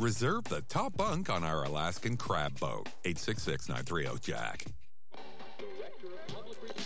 Reserve the top bunk on our Alaskan crab boat. 866-930-JACK. Director of Public Relations.